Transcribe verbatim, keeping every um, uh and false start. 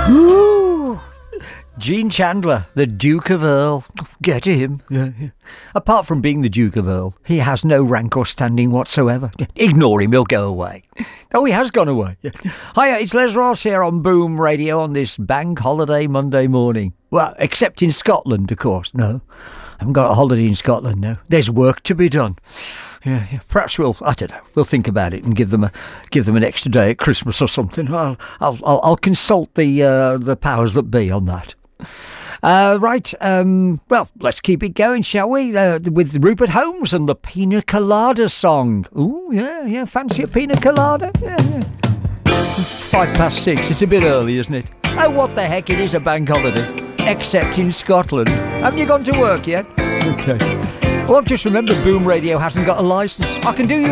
Ooh, Gene Chandler, the Duke of Earl. Get him. Yeah, yeah. Apart from being the Duke of Earl, he has no rank or standing whatsoever. Ignore him, he'll go away. Oh, he has gone away. Yeah. Hiya, it's Les Ross here on Boom Radio on this bank holiday Monday morning. Well, except in Scotland, of course. No, I haven't got a holiday in Scotland, no. There's work to be done. Yeah, yeah. Perhaps we'll, I don't know, we'll think about it and give them a give them an extra day at Christmas or something. I'll I'll I'll, I'll consult the uh, the powers that be on that. Uh, right, um, well, let's keep it going, shall we? Uh, with Rupert Holmes and the Pina Colada song. Ooh, yeah, yeah, fancy a Pina Colada? Yeah, yeah. Five past six, it's a bit early, isn't it? Oh, what the heck, it is a bank holiday. Except in Scotland. Haven't you gone to work yet? Okay. Well, I've just remembered Boom Radio hasn't got a licence. I can do you